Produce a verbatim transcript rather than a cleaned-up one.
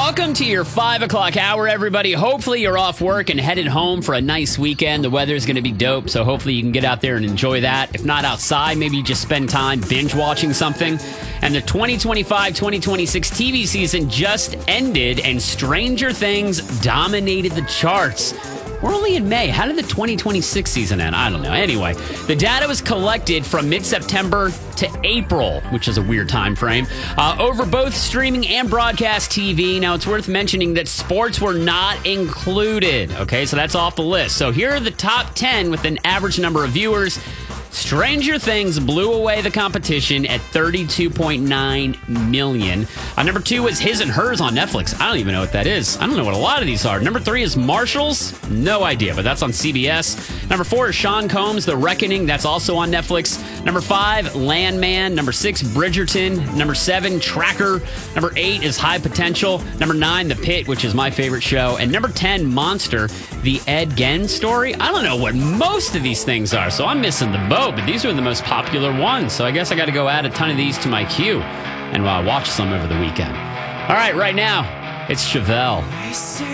Welcome to your five o'clock hour, everybody. Hopefully you're off work and headed home for a nice weekend. The weather's going to be dope, so hopefully you can get out there and enjoy that. If not outside, maybe you just spend time binge watching something. And the twenty twenty-five twenty twenty-six T V season just ended, and Stranger Things dominated the charts. We're only in May. How did the twenty twenty-six season end? I don't know. Anyway, the data was collected from mid-September to April, which is a weird time frame, uh, over both streaming and broadcast T V. Now, it's worth mentioning that sports were not included. Okay, so that's off the list. So here are the top ten with an average number of viewers. Stranger Things blew away the competition at thirty-two point nine million. Uh, number two was His and Hers on Netflix. I don't even know what that is. I don't know what a lot of these are. Number three is Marshalls. No idea, but that's on C B S. Number four is Sean Combs, The Reckoning. That's also on Netflix. Number five, Landman. Number six, Bridgerton. Number seven, Tracker. Number eight is High Potential. Number nine, The Pit, which is my favorite show. And number ten, Monster, the Ed Gein story. I don't know what most of these things are, so I'm missing the boat. But these are the most popular ones, so I guess I got to go add a ton of these to my queue and uh, watch some over the weekend. All right, right now, it's Chevelle.